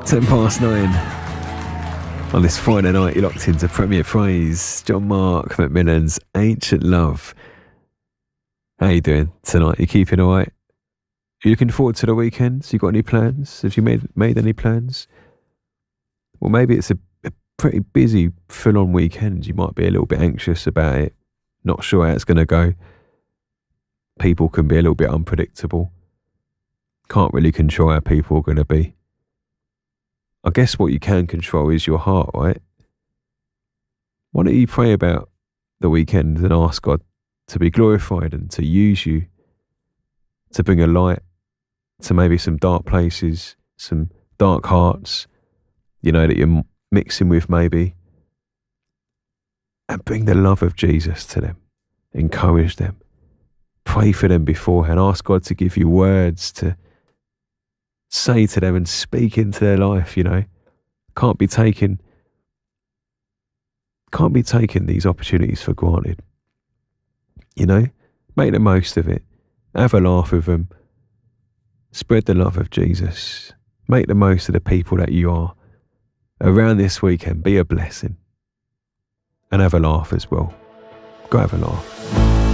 9 on this Friday night. You're locked into Premier Praise. John Mark McMillan's Ancient Love. How you doing tonight? You keeping all right? You looking forward to the weekends? You got any plans? Have you made any plans? Well, maybe it's a pretty busy, full-on weekend. You might be a little bit anxious about it, not sure how it's going to go. People can be a little bit unpredictable. Can't really control how people are going to be. I guess what you can control is your heart, right? Why don't you pray about the weekend and ask God to be glorified and to use you to bring a light to maybe some dark places, some dark hearts, that you're mixing with maybe, and bring the love of Jesus to them. Encourage them. Pray for them beforehand. Ask God to give you words to say to them and speak into their life. Can't be taking these opportunities for granted. Make the most of it. Have a laugh with them. Spread the love of Jesus. Make the most of the people that you are around this weekend. Be a blessing and have a laugh as well. Go have a laugh.